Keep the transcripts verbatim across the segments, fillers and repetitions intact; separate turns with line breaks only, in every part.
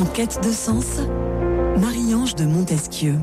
En quête de sens, Marie-Ange de Montesquieu.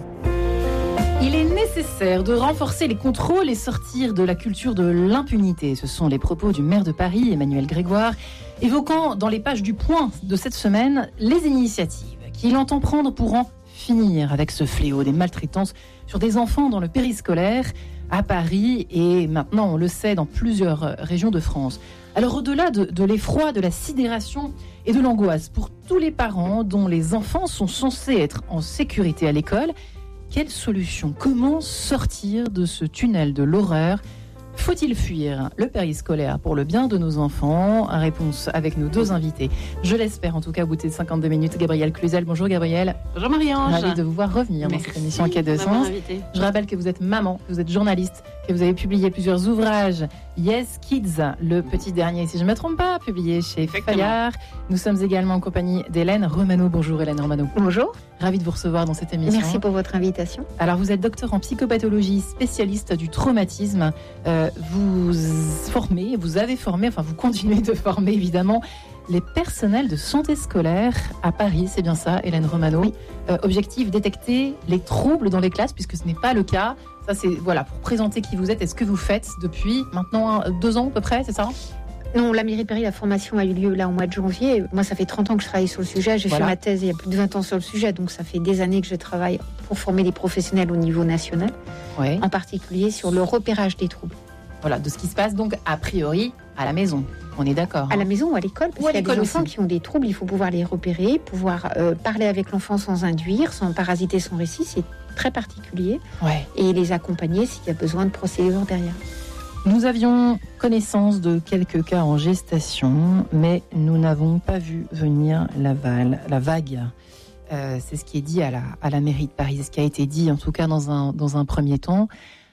Il est nécessaire de renforcer les contrôles et sortir de la culture de l'impunité. Ce sont les propos du maire de Paris, Emmanuel Grégoire, évoquant dans les pages du Point de cette semaine les initiatives qu'il entend prendre pour en finir avec ce fléau des maltraitances sur des enfants dans le périscolaire à Paris et maintenant, on le sait, dans plusieurs régions de France. Alors au-delà de, de l'effroi, de la sidération et de l'angoisse pour tous les parents dont les enfants sont censés être en sécurité à l'école, quelle solution ? Comment sortir de ce tunnel de l'horreur ? Faut-il fuir le périscolaire pour le bien de nos enfants ? Réponse avec nos deux invités. Je l'espère en tout cas au bout de cinquante-deux minutes. Gabrielle Cluzel. Bonjour Gabrielle.
Bonjour Marie-Ange.
Ravie de vous voir revenir
Merci
dans cette émission Quête de sens. Je rappelle que vous êtes maman, que vous êtes journaliste, que vous avez publié plusieurs ouvrages. Yes Kids, le petit dernier, si je ne me trompe pas, publié chez Fayard. Nous sommes également en compagnie d'Hélène Romano. Bonjour Hélène Romano.
Bonjour.
Ravie de vous recevoir dans cette émission.
Merci pour votre invitation.
Alors vous êtes docteur en psychopathologie, spécialiste du traumatisme. Euh, vous formez, vous avez formé, enfin vous continuez de former évidemment les personnels de santé scolaire à Paris, c'est bien ça, Hélène Romano.
Oui.
Euh, objectif, détecter les troubles dans les classes, puisque ce n'est pas le cas. Ça c'est, voilà, pour présenter qui vous êtes et ce que vous faites depuis maintenant deux ans à peu près, c'est ça ?
Non, la mairie de Paris, la formation a eu lieu là au mois de janvier. Moi, ça fait trente ans que je travaille sur le sujet. J'ai
voilà.
fait ma thèse il y a plus de vingt ans sur le sujet, donc ça fait des années que je travaille pour former les professionnels au niveau national,
ouais.
En particulier sur le repérage des troubles.
Voilà, de ce qui se passe donc a priori à la maison. On est d'accord.
À
hein.
la maison ou à l'école, parce
ou à
qu'il y a
l'école
des enfants
aussi.
qui ont des troubles, il faut pouvoir les repérer, pouvoir euh, parler avec l'enfant sans induire, sans parasiter son récit, c'est très particulier,
Ouais.
et les accompagner s'il y a besoin de procédures derrière.
Nous avions connaissance de quelques cas en gestation, mais nous n'avons pas vu venir la, val, la vague. Euh, c'est ce qui est dit à la, à la mairie de Paris, c'est ce qui a été dit en tout cas dans un, dans un premier temps.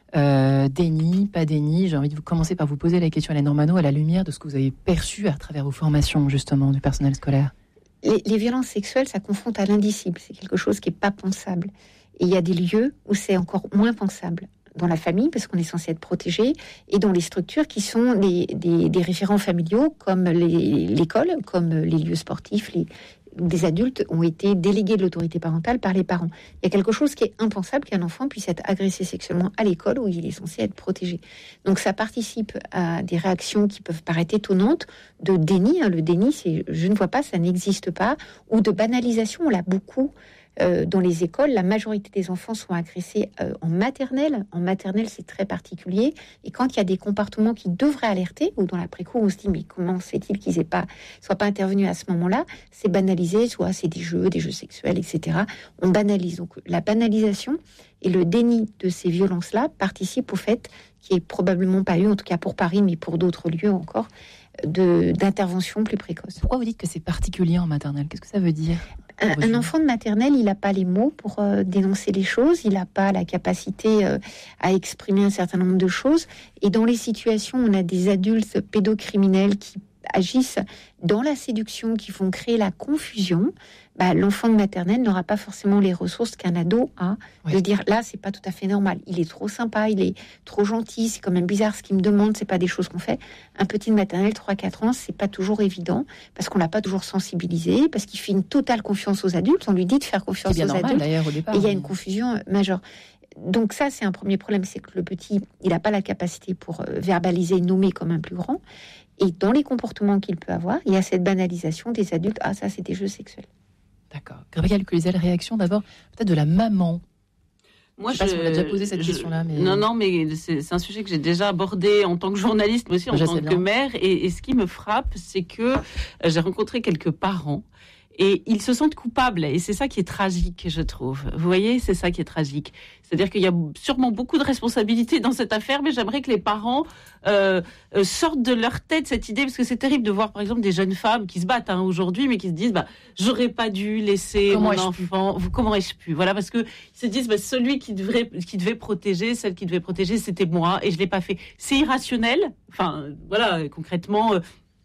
Euh, déni, pas déni, j'ai envie de vous commencer par vous poser la question, Hélène Romano, à la lumière de ce que vous avez perçu à travers vos formations justement du personnel scolaire.
Les, les violences sexuelles, ça confronte à l'indicible, c'est quelque chose qui n'est pas pensable. Et il y a des lieux où c'est encore moins pensable. Dans la famille, parce qu'on est censé être protégé, et dans les structures qui sont des, des, des référents familiaux, comme les, l'école, comme les lieux sportifs, les, des adultes ont été délégués de l'autorité parentale par les parents. Il y a quelque chose qui est impensable, qu'un enfant puisse être agressé sexuellement à l'école où il est censé être protégé. Donc ça participe à des réactions qui peuvent paraître étonnantes, de déni. Hein, le déni, c'est « je ne vois pas, ça n'existe pas », ou de banalisation, on l'a beaucoup. Euh, dans les écoles, la majorité des enfants sont agressés euh, en maternelle. En maternelle, c'est très particulier. Et quand il y a des comportements qui devraient alerter, ou dans l'après-coup, on se dit, mais comment se fait-il qu'ils ne soient pas intervenus à ce moment-là ? C'est banalisé, soit c'est des jeux, des jeux sexuels, et cetera. On banalise. Donc la banalisation et le déni de ces violences-là participent au fait qu'il n'y ait probablement pas eu, en tout cas pour Paris, mais pour d'autres lieux encore, de, d'intervention plus précoce.
Pourquoi vous dites que c'est particulier en maternelle ? Qu'est-ce que ça veut dire ?
Un, un enfant de maternelle, il n'a pas les mots pour euh, dénoncer les choses, il n'a pas la capacité euh, à exprimer un certain nombre de choses. Et dans les situations où on a des adultes pédocriminels qui agissent dans la séduction, qui font créer la confusion, bah, l'enfant de maternelle n'aura pas forcément les ressources qu'un ado a,
oui.
de dire là, c'est pas tout à fait normal, il est trop sympa, il est trop gentil, c'est quand même bizarre ce qu'il me demande, c'est pas des choses qu'on fait. Un petit de maternelle, trois quatre ans, c'est pas toujours évident, parce qu'on l'a pas toujours sensibilisé, parce qu'il fait une totale confiance aux adultes, on lui dit de faire confiance
c'est bien
aux
normal,
adultes,
d'ailleurs, au départ,
et il y a
mais...
une confusion majeure. Donc ça, c'est un premier problème, c'est que le petit, il n'a pas la capacité pour euh, verbaliser, nommer comme un plus grand. Et dans les comportements qu'il peut avoir, il y a cette banalisation des adultes. Ah, ça, c'est des jeux sexuels.
D'accord. Gabrielle Cluzel, réaction d'abord peut-être de la maman.
Moi,
je ne sais pas si on a déjà posé cette
je,
question-là. Mais...
Non, non, mais c'est, c'est un sujet que j'ai déjà abordé en tant que journaliste, mais aussi en
je
tant que
bien.
mère. Et, et ce qui me frappe, c'est que j'ai rencontré quelques parents et ils se sentent coupables. Et c'est ça qui est tragique, je trouve. Vous voyez, c'est ça qui est tragique. C'est-à-dire qu'il y a sûrement beaucoup de responsabilités dans cette affaire, mais j'aimerais que les parents euh, euh, sortent de leur tête cette idée, parce que c'est terrible de voir, par exemple, des jeunes femmes qui se battent hein, aujourd'hui, mais qui se disent bah, « j'aurais pas dû laisser comment mon enfant... » Comment ai-je pu ? Voilà, parce qu'ils se disent bah, « celui qui, devrait, qui devait protéger, celle qui devait protéger, c'était moi, et je l'ai pas fait. » C'est irrationnel. Enfin, voilà, concrètement... Euh,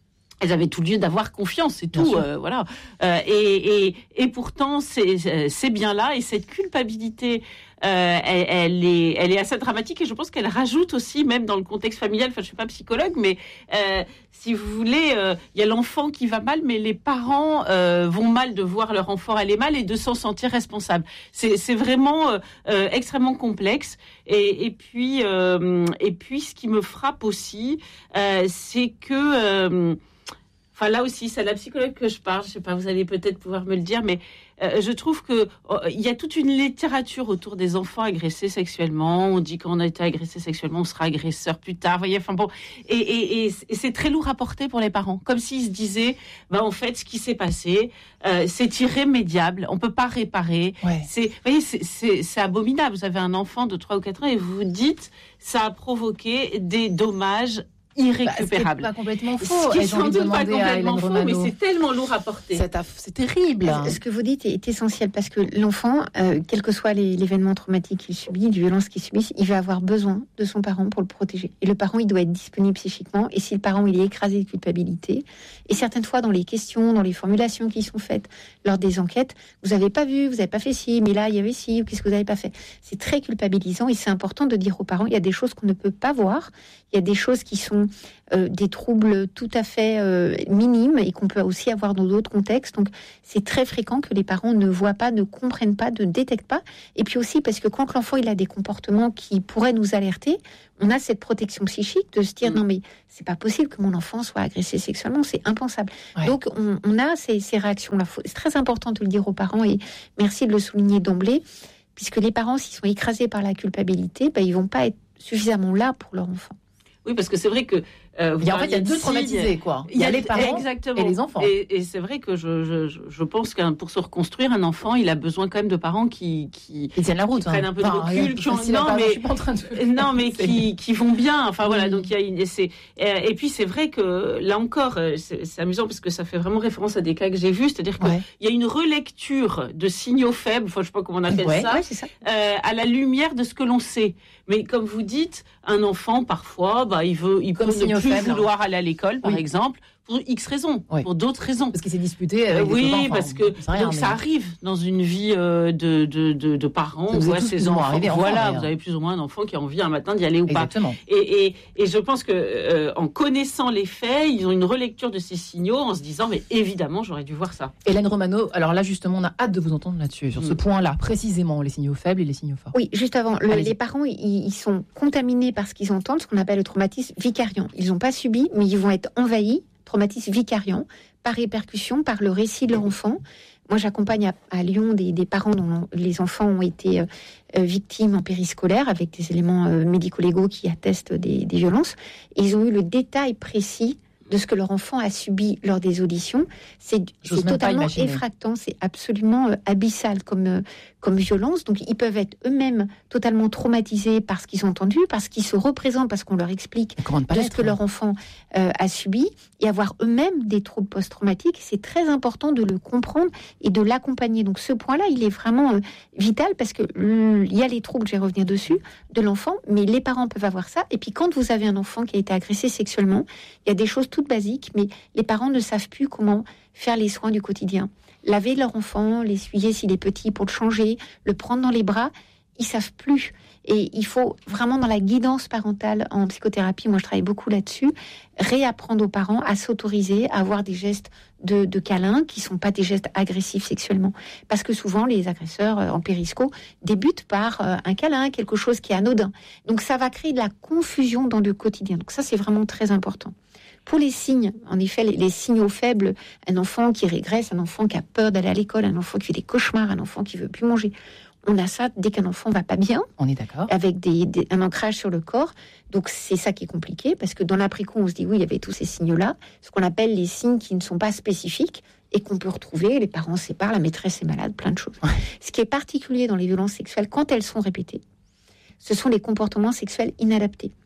elles avaient tout lieu d'avoir confiance, c'est tout, euh, voilà. Euh, et, et, et pourtant, c'est, c'est bien là, et cette culpabilité, euh, elle, elle, est, elle est assez dramatique, et je pense qu'elle rajoute aussi, même dans le contexte familial, enfin, je suis pas psychologue, mais euh, si vous voulez, il euh, y a l'enfant qui va mal, mais les parents euh, vont mal de voir leur enfant aller mal et de s'en sentir responsable. C'est, c'est vraiment euh, euh, extrêmement complexe. Et, et puis, euh, et puis, ce qui me frappe aussi, euh, c'est que euh, Enfin, là aussi, c'est à la psychologue que je parle. Je ne sais pas, vous allez peut-être pouvoir me le dire, mais euh, je trouve qu'il oh, y a toute une littérature autour des enfants agressés sexuellement. On dit qu'on a été agressé sexuellement, on sera agresseur plus tard. Vous voyez, enfin bon, et, et, et, et c'est très lourd à porter pour les parents, comme s'ils se disaient, bah, en fait, ce qui s'est passé, euh, c'est irrémédiable, on ne peut pas réparer.
Ouais.
C'est, vous voyez, c'est, c'est, c'est abominable. Vous avez un enfant de trois ou quatre ans et vous vous dites, ça a provoqué des dommages irrécupérable.
Bah, ce qui n'est pas complètement faux.
Ce qui est sans doute pas complètement faux, mais c'est tellement lourd à porter.
C'est, aff- c'est terrible.
Ce que vous dites est essentiel parce que l'enfant, euh, quel que soit les, l'événement traumatique qu'il subit, les violences qu'il subit, il va avoir besoin de son parent pour le protéger. Et le parent, il doit être disponible psychiquement. Et si le parent, il est écrasé de culpabilité, et certaines fois dans les questions, dans les formulations qui sont faites lors des enquêtes, vous n'avez pas vu, vous n'avez pas fait ci, mais là, il y avait ci, ou qu'est-ce que vous n'avez pas fait. C'est très culpabilisant et c'est important de dire aux parents, il y a des choses qu'on ne peut pas voir, il y a des choses qui sont Euh, des troubles tout à fait euh, minimes et qu'on peut aussi avoir dans d'autres contextes. Donc, c'est très fréquent que les parents ne voient pas, ne comprennent pas, ne détectent pas. Et puis aussi parce que quand l'enfant il a des comportements qui pourraient nous alerter, on a cette protection psychique de se dire mmh. non mais c'est pas possible que mon enfant soit agressé sexuellement, c'est impensable. Ouais. Donc, on, on a ces, ces réactions-là. C'est très important de le dire aux parents et merci de le souligner d'emblée, puisque les parents, s'ils sont écrasés par la culpabilité, ben, ils vont pas être suffisamment là pour leur enfant.
Oui, parce que c'est vrai que
Euh, il y a, en fait, il y a deux traumatisés, quoi. Il y a les parents
exactement.
et les enfants.
Et, et c'est vrai que je, je, je pense que pour se reconstruire, un enfant, il a besoin quand même de parents qui, qui,
qui tiennent la route,
qui prennent
hein.
un peu
enfin,
de recul, qui ont, non,
pas,
mais,
je suis pas en train de...
non, mais qui, qui vont bien. Enfin, voilà.
Oui.
Donc, il y a une, et, c'est, et, et puis, c'est vrai que là encore, c'est, c'est amusant parce que ça fait vraiment référence à des cas que j'ai vus. C'est-à-dire qu'il ouais. y a une relecture de signaux faibles, enfin, je sais pas comment on appelle
ouais,
ça,
ouais, c'est ça.
Euh, à la lumière de ce que l'on sait. Mais comme vous dites, un enfant, parfois, bah, il veut, il peut ne plus faible, vouloir aller à l'école, par oui. exemple, pour X raisons, oui. pour d'autres raisons.
Parce qu'il s'est disputé avec
euh, oui,
des copains,
parce que
rien,
donc
mais...
ça arrive dans une vie euh, de, de, de, de parents. On voit ses enfants.
Arrivé,
voilà,
enfant,
vous avez plus ou moins un enfant qui a envie un matin d'y aller ou
Exactement.
pas. Et, et, et je pense que euh, en connaissant les faits, ils ont une relecture de ces signaux en se disant, mais évidemment, j'aurais dû voir ça.
Hélène Romano, alors là justement, on a hâte de vous entendre là-dessus, sur mmh. ce point-là, précisément, les signaux faibles et les signaux forts.
Oui, juste avant, le, les parents, ils, ils sont contaminés par ce qu'ils entendent, ce qu'on appelle le traumatisme vicariant. Ils n'ont pas subi, mais ils vont être envahis, traumatisme vicariant, par répercussion, par le récit de leur enfant. Moi, j'accompagne à, à Lyon des, des parents dont les enfants ont été euh, victimes en périscolaire, avec des éléments euh, médico-légaux qui attestent des, des violences. Et ils ont eu le détail précis de ce que leur enfant a subi lors des auditions. C'est, c'est totalement effractant, c'est absolument euh, abyssal comme, euh, comme violence. Donc, ils peuvent être eux-mêmes totalement traumatisés par ce qu'ils ont entendu, parce qu'ils se représentent, parce qu'on leur explique de ce que leur enfant euh, a subi, et avoir eux-mêmes des troubles post-traumatiques. C'est très important de le comprendre et de l'accompagner. Donc, ce point-là, il est vraiment euh, vital, parce que euh, il y a les troubles, je vais revenir dessus, de l'enfant, mais les parents peuvent avoir ça. Et puis, quand vous avez un enfant qui a été agressé sexuellement, il y a des choses toutes basiques, mais les parents ne savent plus comment faire les soins du quotidien. Laver leur enfant, l'essuyer s'il est petit pour le changer, le prendre dans les bras, ils savent plus. Et il faut vraiment, dans la guidance parentale en psychothérapie, moi je travaille beaucoup là-dessus, réapprendre aux parents à s'autoriser à avoir des gestes de, de câlin qui sont pas des gestes agressifs sexuellement. Parce que souvent, les agresseurs euh, en périsco débutent par euh, un câlin, quelque chose qui est anodin. Donc ça va créer de la confusion dans le quotidien. Donc ça, c'est vraiment très important. Pour les signes, en effet, les, les signaux faibles, un enfant qui régresse, un enfant qui a peur d'aller à l'école, un enfant qui fait des cauchemars, un enfant qui veut plus manger. On a ça dès qu'un enfant va pas bien.
On est d'accord.
Avec des, des, un ancrage sur le corps. Donc c'est ça qui est compliqué, parce que dans l'après-coup, on se dit oui, il y avait tous ces signes-là, ce qu'on appelle les signes qui ne sont pas spécifiques et qu'on peut retrouver. Les parents se séparent, la maîtresse est malade, plein de choses. Ouais. Ce qui est particulier dans les violences sexuelles, quand elles sont répétées, ce sont les comportements sexuels inadaptés.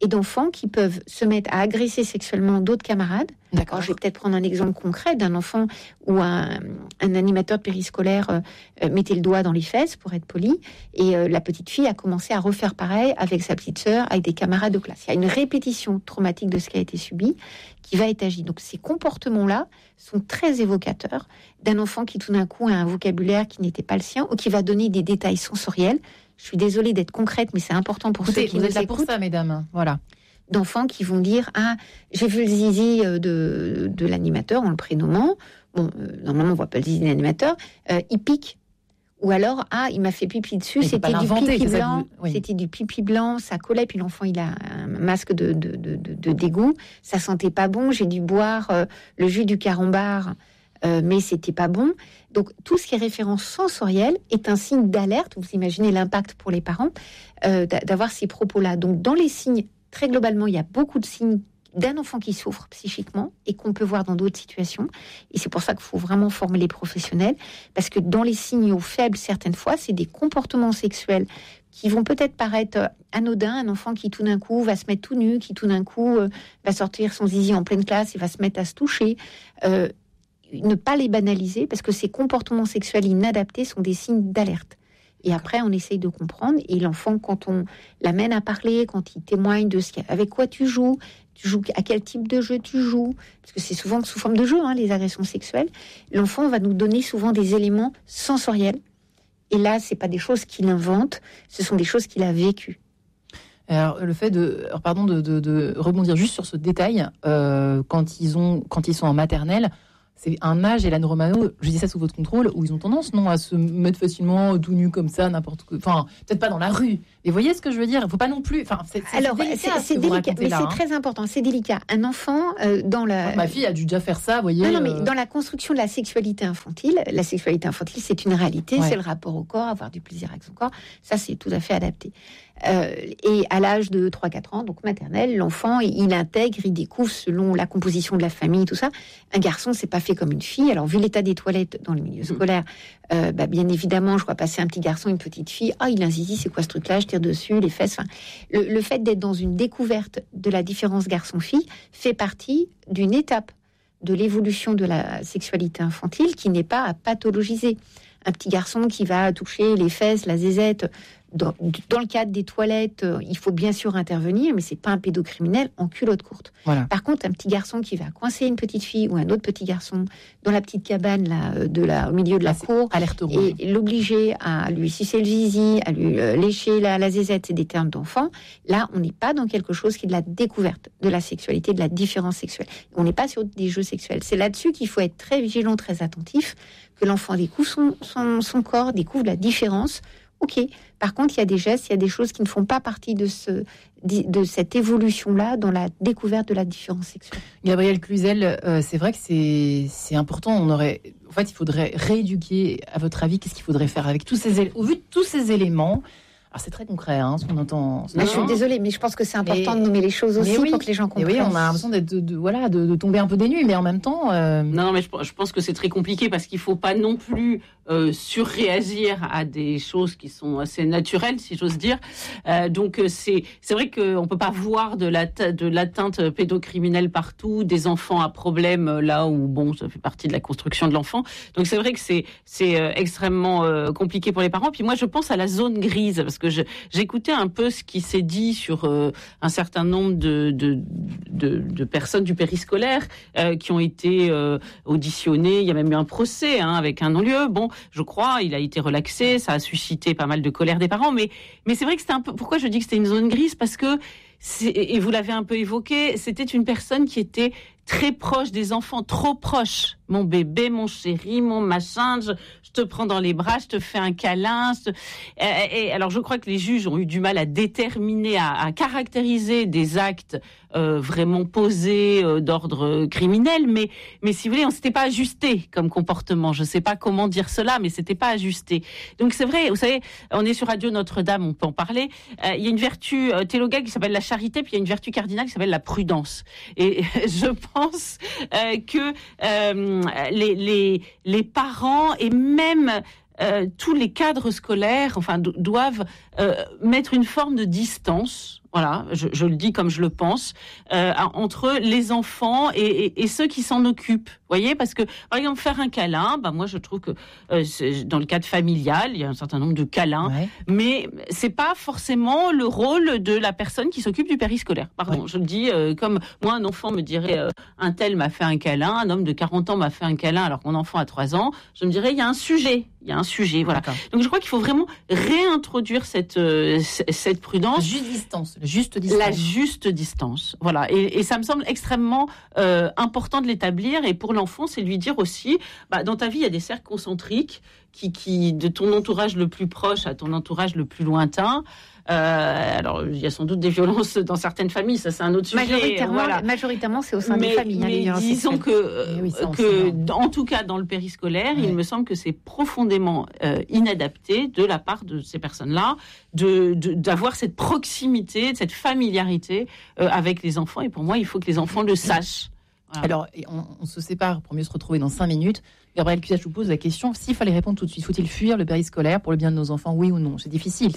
et d'enfants qui peuvent se mettre à agresser sexuellement d'autres camarades.
D'accord.
Alors, je vais peut-être prendre un exemple concret d'un enfant où un, un animateur de périscolaire euh, mettait le doigt dans les fesses, pour être poli, et euh, la petite fille a commencé à refaire pareil avec sa petite sœur, avec des camarades de classe. Il y a une répétition traumatique de ce qui a été subi qui va être agi. Donc, ces comportements-là sont très évocateurs d'un enfant qui, tout d'un coup, a un vocabulaire qui n'était pas le sien ou qui va donner des détails sensoriels. Je suis désolée d'être concrète, mais c'est important pour
Écoutez,
ceux qui
vous
nous
êtes là
écoutent.
pour ça, mesdames. Voilà.
D'enfants qui vont dire « Ah, j'ai vu le zizi de, de l'animateur en le prénommant. » Bon, euh, normalement, on voit pas le zizi de l'animateur. Euh, il pique. Ou alors, « Ah, il m'a fait pipi dessus.
Mais
C'était du pipi blanc.
Vous... Oui.
C'était du pipi blanc. Ça collait. Puis l'enfant, il a un masque de, de, de, de, de dégoût. Ça sentait pas bon. J'ai dû boire euh, le jus du carambar. Euh, mais c'était pas bon. » Donc, tout ce qui est référence sensorielle est un signe d'alerte. Vous imaginez l'impact pour les parents euh, d'avoir ces propos-là. Donc, dans les signes, très globalement, il y a beaucoup de signes d'un enfant qui souffre psychiquement et qu'on peut voir dans d'autres situations. Et c'est pour ça qu'il faut vraiment former les professionnels, parce que dans les signaux faibles, certaines fois, c'est des comportements sexuels qui vont peut-être paraître anodins. Un enfant qui, tout d'un coup, va se mettre tout nu, qui, tout d'un coup, euh, va sortir son zizi en pleine classe et va se mettre à se toucher. Euh, ne pas les banaliser, parce que ces comportements sexuels inadaptés sont des signes d'alerte. Et après, on essaye de comprendre. Et l'enfant, quand on l'amène à parler, quand il témoigne de ce qu'il y a, avec quoi tu joues, tu joues à quel type de jeu tu joues, parce que c'est souvent sous forme de jeu, hein, les agressions sexuelles. L'enfant va nous donner souvent des éléments sensoriels. Et là, c'est pas des choses qu'il invente, ce sont des choses qu'il a vécues.
Alors, le fait de, alors, pardon, de, de, de rebondir juste sur ce détail, euh, quand ils ont, quand ils sont en maternelle. C'est un âge, Hélène Romano, je dis ça sous votre contrôle, où ils ont tendance, non, à se mettre facilement tout nu comme ça, n'importe quoi. Enfin, peut-être pas dans la rue. Mais voyez ce que je veux dire. Il ne faut pas non plus. Enfin, c'est, c'est
Alors,
délicat,
c'est, c'est
ce que vous
délicat, mais
là,
c'est
hein.
très important. C'est délicat. Un enfant euh, dans la.
Ma fille a dû déjà faire ça, vous voyez.
Non, non, mais
euh...
dans la construction de la sexualité infantile, la sexualité infantile, c'est une réalité, ouais. C'est le rapport au corps, avoir du plaisir avec son corps. Ça, c'est tout à fait adapté. Euh, et à l'âge de trois à quatre ans, donc maternelle, l'enfant, il intègre, il découvre selon la composition de la famille, tout ça. Un garçon, c'est pas fait comme une fille. Alors, vu l'état des toilettes dans le milieu scolaire, euh, bah, bien évidemment, je vois passer un petit garçon, une petite fille. Ah, il a un zizi, c'est quoi ce truc-là? Je tire dessus, les fesses. Enfin, le, le fait d'être dans une découverte de la différence garçon-fille fait partie d'une étape de l'évolution de la sexualité infantile qui n'est pas à pathologiser. Un petit garçon qui va toucher les fesses, la zézette, dans, dans le cadre des toilettes, il faut bien sûr intervenir, mais c'est pas un pédocriminel en culotte courte.
Voilà.
Par contre, un petit garçon qui va coincer une petite fille ou un autre petit garçon dans la petite cabane là, de la, au milieu de la
là,
cour,
alerte rouge.
Et l'obliger à lui sucer le zizi, à lui euh, lécher la, la zézette, c'est des termes d'enfant. Là, on n'est pas dans quelque chose qui est de la découverte de la sexualité, de la différence sexuelle. On n'est pas sur des jeux sexuels. C'est là-dessus qu'il faut être très vigilant, très attentif, que l'enfant découvre son, son, son corps, découvre la différence. Ok. Par contre, il y a des gestes, il y a des choses qui ne font pas partie de, ce, de cette évolution-là dans la découverte de la différence sexuelle.
Gabrielle Cluzel, euh, c'est vrai que c'est, c'est important. On aurait, en fait, il faudrait rééduquer. À votre avis, qu'est-ce qu'il faudrait faire avec tous ces éléments, au vu de tous ces éléments? Alors c'est très concret, hein, ce qu'on entend. Ce
ah, je suis désolée, mais je pense que c'est important mais, de nommer les choses aussi
oui,
pour que les gens comprennent.
Oui, on a l'impression d'être, de, de, voilà, de, de tomber un peu des nues, mais en même temps. Euh...
Non, non, mais je, je pense que c'est très compliqué parce qu'il faut pas non plus euh, surréagir à des choses qui sont assez naturelles, si j'ose dire. Euh, donc c'est c'est vrai qu'on peut pas voir de la de l'atteinte pédocriminelle partout, des enfants à problème là où bon, ça fait partie de la construction de l'enfant. Donc c'est vrai que c'est c'est euh, extrêmement euh, compliqué pour les parents. Puis moi, je pense à la zone grise parce que je, j'écoutais un peu ce qui s'est dit sur euh, un certain nombre de, de, de, de personnes du périscolaire euh, qui ont été euh, auditionnées. Il y a même eu un procès hein, avec un non-lieu. Bon, je crois, il a été relaxé. Ça a suscité pas mal de colère des parents. Mais, mais c'est vrai que c'était un peu... Pourquoi je dis que c'était une zone grise? Parce que, c'est, et vous l'avez un peu évoqué, c'était une personne qui était très proche des enfants, trop proche. Mon bébé, mon chéri, mon machin, je, je te prends dans les bras, je te fais un câlin. Je te... et, et alors, je crois que les juges ont eu du mal à déterminer, à, à caractériser des actes euh, vraiment posés euh, d'ordre criminel. Mais, mais si vous voulez, on s'était pas ajusté comme comportement. Je sais pas comment dire cela, mais c'était pas ajusté. Donc c'est vrai, vous savez, on est sur Radio Notre-Dame, on peut en parler. Euh, il y a une vertu euh, théologale qui s'appelle la charité, puis il y a une vertu cardinale qui s'appelle la prudence. Et je pense euh, que euh, les, les, les parents et même euh, tous les cadres scolaires enfin, do- doivent euh, mettre une forme de distance Voilà, je, je le dis comme je le pense, euh, entre les enfants et, et, et ceux qui s'en occupent. Vous voyez, parce que, par exemple, faire un câlin, bah, moi, je trouve que euh, dans le cadre familial, il y a un certain nombre de câlins, ouais. mais c'est pas forcément le rôle de la personne qui s'occupe du périscolaire. Pardon, ouais. je le dis euh, comme moi, un enfant me dirait euh, un tel m'a fait un câlin, un homme de quarante ans m'a fait un câlin alors que mon enfant a trois ans, je me dirais, il y a un sujet. Il y a un sujet, voilà. D'accord. Donc je crois qu'il faut vraiment réintroduire cette euh, cette prudence,
la juste distance, la juste distance,
la juste distance, voilà. Et, et ça me semble extrêmement euh, important de l'établir. Et pour l'enfant, c'est lui dire aussi, bah, dans ta vie, il y a des cercles concentriques qui, qui de ton entourage le plus proche à ton entourage le plus lointain. Euh, alors, il y a sans doute des violences dans certaines familles, ça c'est un autre sujet.
Majoritairement, voilà. majoritairement c'est au sein
mais,
des familles.
Mais
hein,
disons que, euh, oui, que en tout cas dans le périscolaire, oui. il me semble que c'est profondément euh, inadapté de la part de ces personnes-là de, de, d'avoir cette proximité, cette familiarité euh, avec les enfants. Et pour moi, il faut que les enfants le sachent.
Voilà. Alors, on, on se sépare pour mieux se retrouver dans cinq minutes. Gabriel Cluzet, je vous pose la question, s'il fallait répondre tout de suite, faut-il fuir le périscolaire pour le bien de nos enfants, oui ou non? C'est difficile.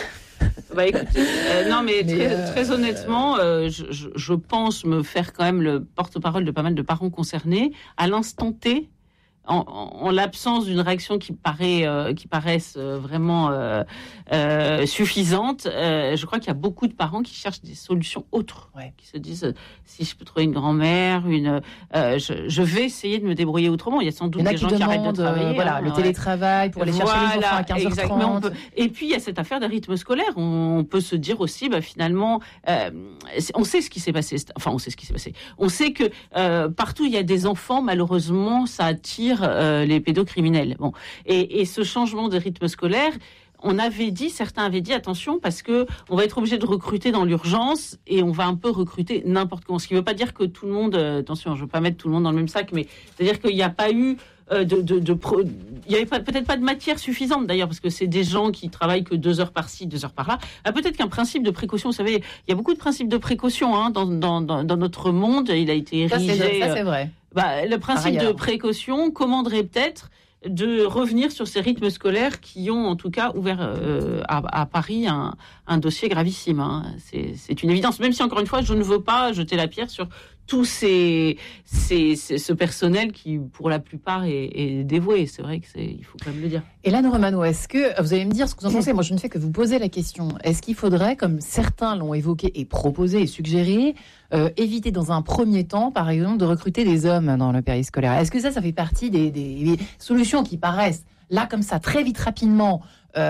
Bah écoutez, euh, non mais, mais très, euh, très honnêtement, euh, je, je, je pense me faire quand même le porte-parole de pas mal de parents concernés à l'instant T. En, en, en l'absence d'une réaction qui paraît, euh, qui paraisse euh, vraiment euh, euh, suffisante, euh, je crois qu'il y a beaucoup de parents qui cherchent des solutions autres, ouais. qui se disent euh, si je peux trouver une grand-mère, une, euh, je, je vais essayer de me débrouiller autrement. Il y a sans doute des gens qui, qui arrêtent de travailler.
Euh, voilà, hein, le ouais. télétravail pour aller chercher voilà, les enfants à quinze heures trente.
Peut... Et puis il y a cette affaire des rythmes scolaires. On, on peut se dire aussi, bah, finalement, euh, on sait ce qui s'est passé. Enfin, on sait ce qui s'est passé. On sait que euh, partout il y a des enfants, malheureusement, ça attire Euh, les pédocriminels. Bon, et, et ce changement de rythme scolaire, on avait dit, certains avaient dit, attention, parce que on va être obligé de recruter dans l'urgence et on va un peu recruter n'importe comment. Ce qui ne veut pas dire que tout le monde, euh, attention, je ne veux pas mettre tout le monde dans le même sac, mais c'est-à-dire qu'il n'y a pas eu euh, de, de, de pro... il n'y avait pas, peut-être pas de matière suffisante d'ailleurs, parce que c'est des gens qui travaillent que deux heures par-ci, deux heures par-là. Ah, peut-être qu'un principe de précaution, vous savez, il y a beaucoup de principes de précaution hein, dans, dans, dans, dans notre monde. Il a été érigé.
Ça, c'est, ça, c'est vrai.
Bah, le principe de précaution commanderait peut-être de revenir sur ces rythmes scolaires qui ont en tout cas ouvert euh, à, à Paris un, un dossier gravissime. Hein. C'est, c'est une évidence, même si encore une fois je ne veux pas jeter la pierre sur tous ces, ces, ces ce personnel qui pour la plupart est, est dévoué. C'est vrai que c'est, il faut quand même le dire.
Hélène Romano, est-ce que vous allez me dire ce que vous en pensez? Moi, je ne fais que vous poser la question. Est-ce qu'il faudrait, comme certains l'ont évoqué et proposé et suggéré, euh, éviter dans un premier temps, par exemple, de recruter des hommes dans le périscolaire? Est-ce que ça, ça fait partie des, des, des solutions qui paraissent là comme ça très vite, rapidement,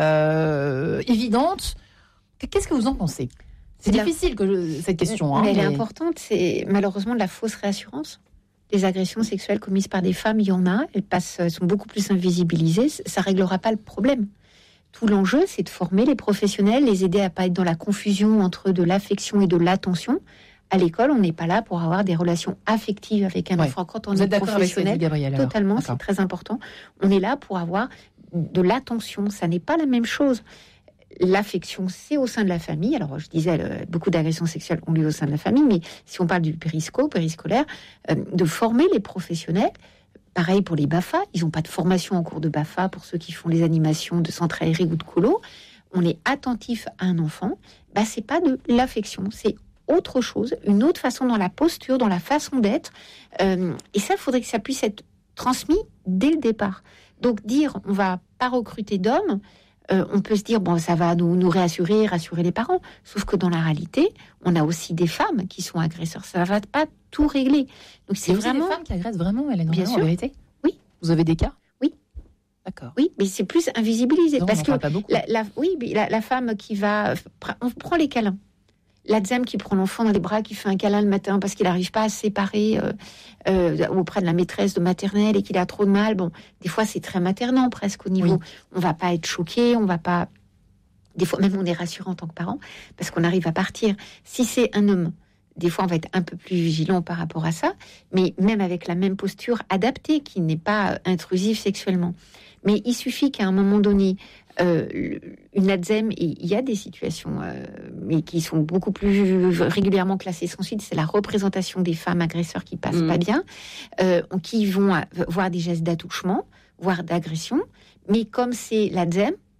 euh, évidentes? Qu'est-ce que vous en pensez? C'est difficile que je, cette question. Hein,
mais elle
mais...
est importante. C'est malheureusement de la fausse réassurance. Les agressions sexuelles commises par des femmes, il y en a. Elles passent, elles sont beaucoup plus invisibilisées. Ça réglera pas le problème. Tout l'enjeu, c'est de former les professionnels, les aider à pas être dans la confusion entre de l'affection et de l'attention. À l'école, on n'est pas là pour avoir des relations affectives avec un ouais. enfant. Quand on
Vous
est
êtes d'accord
professionnel,
avec ça, Gabriel,
totalement, d'accord. C'est très important. On est là pour avoir de l'attention. Ça n'est pas la même chose. L'affection, c'est au sein de la famille. Alors, je disais, le, beaucoup d'agressions sexuelles ont lieu au sein de la famille, mais si on parle du périsco, périscolaire, euh, de former les professionnels, pareil pour les B A F A, ils n'ont pas de formation en cours de B A F A pour ceux qui font les animations de centre aéré ou de colo. On est attentif à un enfant, bah, c'est pas de l'affection, c'est autre chose, une autre façon dans la posture, dans la façon d'être. Euh, et ça, il faudrait que ça puisse être transmis dès le départ. Donc, dire, on va pas recruter d'hommes, Euh, on peut se dire, bon, ça va nous, nous réassurer, rassurer les parents. Sauf que dans la réalité, on a aussi des femmes qui sont agresseurs. Ça ne va pas tout régler. Donc, c'est vraiment...
des femmes qui agressent vraiment, Hélène Romano,
Bien sûr.
En vérité?
Oui.
Vous avez des cas?
Oui.
D'accord.
Oui, mais c'est plus invisibilisé.
Non,
parce
on en
que
parle pas beaucoup.
la, la, oui, mais la, la femme qui va... On prend les câlins. La dame qui prend l'enfant dans les bras, qui fait un câlin le matin parce qu'il n'arrive pas à se séparer euh, euh, auprès de la maîtresse de maternelle et qu'il a trop de mal. Bon, des fois, c'est très maternant presque au niveau. Oui. On ne va pas être choqué, on ne va pas... Des fois, même on est rassurant en tant que parent parce qu'on arrive à partir. Si c'est un homme, des fois, on va être un peu plus vigilant par rapport à ça, mais même avec la même posture adaptée, qui n'est pas intrusive sexuellement. Mais il suffit qu'à un moment donné, euh, une A D S E M, et il y a des situations, euh, mais qui sont beaucoup plus régulièrement classées sans suite, c'est la représentation des femmes agresseurs qui passent mmh. pas bien, euh, qui vont voir des gestes d'attouchement, voire d'agression, mais comme c'est l'A D S E M,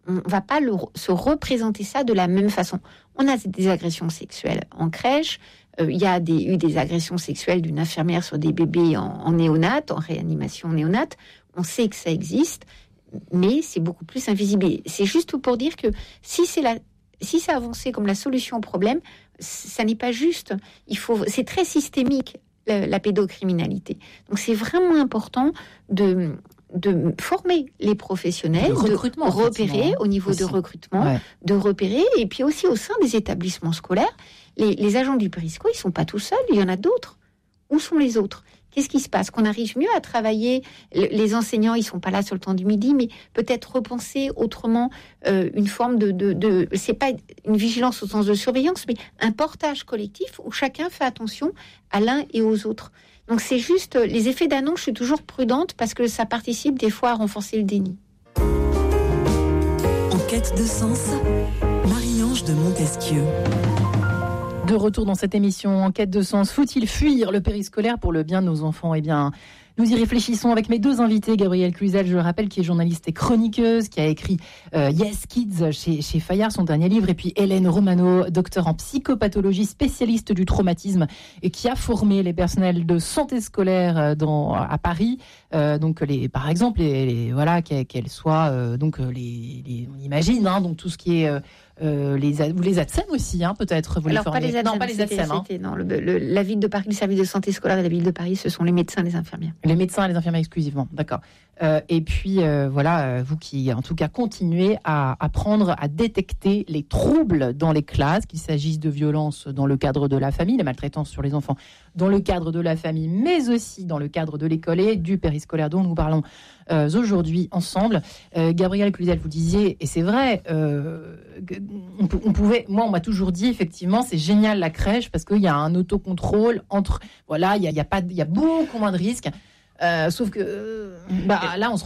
on ne va pas le, se représenter ça de la même façon. On a des agressions sexuelles en crèche, il euh, y a des, eu des agressions sexuelles d'une infirmière sur des bébés en, en néonat, en réanimation néonate. On sait que ça existe, mais c'est beaucoup plus invisible. Et c'est juste pour dire que si c'est la, si c'est avancé comme la solution au problème, ça n'est pas juste. Il faut, c'est très systémique, la, la pédocriminalité. Donc c'est vraiment important de de former les professionnels, de repérer au niveau aussi. de recrutement, ouais. de repérer, et puis aussi au sein des établissements scolaires, les, les agents du périsco, ils ne sont pas tout seuls, il y en a d'autres. Où sont les autres ? Qu'est-ce qui se passe ? Qu'on arrive mieux à travailler, les enseignants, ils ne sont pas là sur le temps du midi, mais peut-être repenser autrement euh, une forme de, de, de... C'est pas une vigilance au sens de surveillance, mais un portage collectif où chacun fait attention à l'un et aux autres. Donc c'est juste, les effets d'annonce, je suis toujours prudente parce que ça participe des fois à renforcer le déni.
En quête de sens, Marie-Ange de Montesquieu.
De retour dans cette émission En quête de sens, faut-il fuir le périscolaire pour le bien de nos enfants ? Eh bien, nous y réfléchissons avec mes deux invités. Gabrielle Cluzel, je le rappelle, qui est journaliste et chroniqueuse, qui a écrit euh, Yes Kids chez, chez Fayard, son dernier livre, et puis Hélène Romano, docteur en psychopathologie, spécialiste du traumatisme, et qui a formé les personnels de santé scolaire dans, à Paris. Euh, donc, les, par exemple, les, les, voilà, qu'elles, qu'elles soient, euh, donc les, les, on imagine, hein, donc tout ce qui est euh, Euh, les, ou les A T S E M aussi, hein, peut-être. Vous
Alors,
les
pas les A T S E M.
Non, pas les A T S E M.
Hein. Non, le, le, la ville de Paris, le service de santé scolaire de la ville de Paris, ce sont les médecins et les infirmières.
Les médecins et les infirmières exclusivement, d'accord. Euh, et puis, euh, voilà, euh, vous qui, en tout cas, continuez à apprendre à détecter les troubles dans les classes, qu'il s'agisse de violences dans le cadre de la famille, les maltraitances sur les enfants dans le cadre de la famille, mais aussi dans le cadre de l'école et du périscolaire dont nous parlons euh, aujourd'hui ensemble. Euh, Gabrielle Cluzel, vous disiez, et c'est vrai, euh, on, on pouvait, moi, on m'a toujours dit, effectivement, c'est génial la crèche parce qu'il y a un autocontrôle entre, voilà, il y a, il y a pas, il y a beaucoup moins de risques. Euh, sauf que, bah, là, on se rend